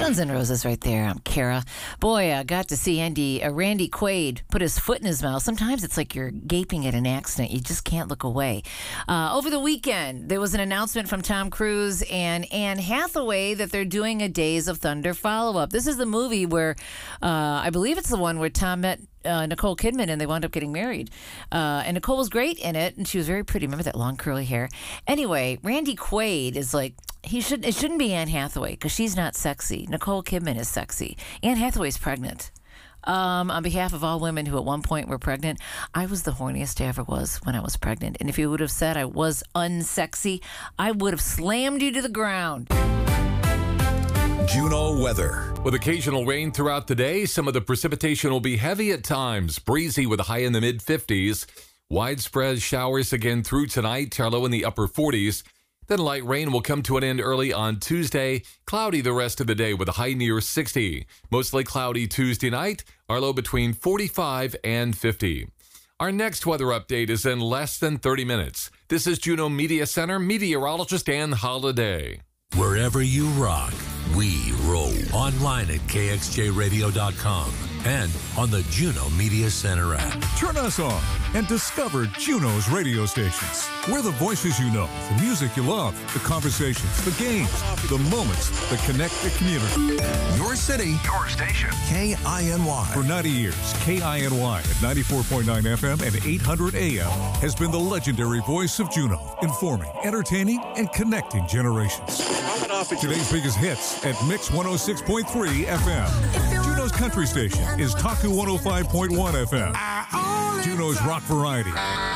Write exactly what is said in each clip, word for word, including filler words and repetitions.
Guns N' Roses right there. I'm Kara. Boy, I got to see Andy, uh, Randy Quaid put his foot in his mouth. Sometimes it's like you're gaping at an accident. You just can't look away. Uh, over the weekend, there was an announcement from Tom Cruise and Anne Hathaway that they're doing a Days of Thunder follow-up. This is the movie where, uh, I believe it's the one where Tom met Uh, Nicole Kidman, and they wound up getting married. Uh, and Nicole was great in it, and she was very pretty. Remember that long curly hair? Anyway, Randy Quaid is like, he should it shouldn't be Anne Hathaway because she's not sexy. Nicole Kidman is sexy. Anne Hathaway's pregnant. Um, on behalf of all women who at one point were pregnant, I was the horniest I ever was when I was pregnant. And if you would have said I was unsexy, I would have slammed you to the ground. Juneau weather. With occasional rain throughout the day, some of the precipitation will be heavy at times, breezy with a high in the mid fifties. Widespread showers again through tonight, our low in the upper forties. Then light rain will come to an end early on Tuesday. Cloudy the rest of the day with a high near sixty. Mostly cloudy Tuesday night, our low between forty-five and fifty. Our next weather update is in less than thirty minutes. This is Juneau Media Center meteorologist Ann Holiday. Wherever you rock, we roll. Online at K X J radio dot com and on the Juneau Media Center app. Turn us on and discover Juneau's radio stations. We're the voices you know, the music you love, the conversations, the games, the moments that connect the community. Your city, your station. K I N Y. For ninety years, K I N Y at ninety-four point nine F M and eight hundred A M has been the legendary voice of Juneau, informing, entertaining, and connecting generations. Today's biggest hits at Mix one oh six point three F M. Juneau's country station is Taku one oh five point one F M. Juneau's rock variety,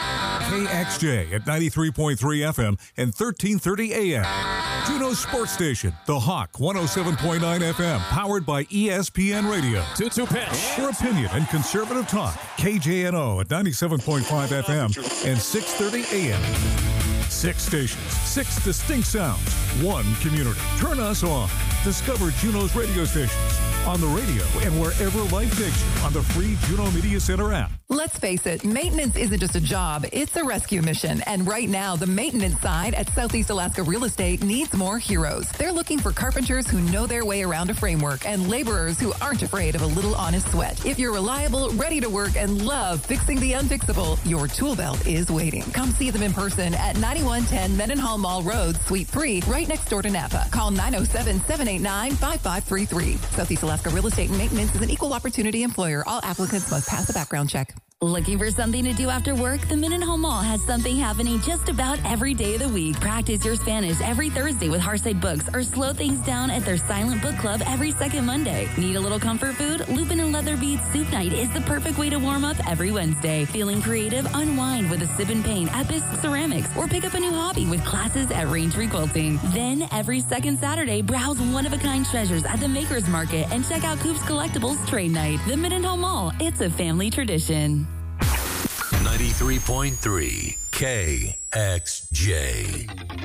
K X J at ninety-three point three F M and thirteen thirty A M. Juneau's sports station, The Hawk one oh seven point nine F M, powered by E S P N Radio. two two pitch. For opinion and conservative talk, K J N O at ninety-seven point five F M and six thirty A M. Six stations, six distinct sounds, one community. Turn us on. Discover Juneau's radio stations on the radio and wherever life takes you on the free Juneau Media Center app. Let's face it, maintenance isn't just a job, it's a rescue mission. And right now, the maintenance side at Southeast Alaska Real Estate needs more heroes. They're looking for carpenters who know their way around a framework and laborers who aren't afraid of a little honest sweat. If you're reliable, ready to work, and love fixing the unfixable, your tool belt is waiting. Come see them in person at ninety-one ten Mendenhall Mall Road, Suite three, right next door to Napa. Call nine oh seven, seven eight nine, five five three three. Southeast Alaska Real Estate and Maintenance is an equal opportunity employer. All applicants must pass a background check. Looking for something to do after work? The Mendenhall Mall has something happening just about every day of the week. Practice your Spanish every Thursday with Hearthside Books, or slow things down at their Silent Book Club every second Monday. Need a little comfort food? Lupin and Leather Beads Soup Night is the perfect way to warm up every Wednesday. Feeling creative? Unwind with a sip and paint at Bisque Ceramics, or pick up a new hobby with classes at Raintree Quilting. Then, every second Saturday, browse one-of-a-kind treasures at the Makers Market and check out Coop's Collectibles Trade Night. The Mendenhall Mall, it's a family tradition. ninety-three point three K X J.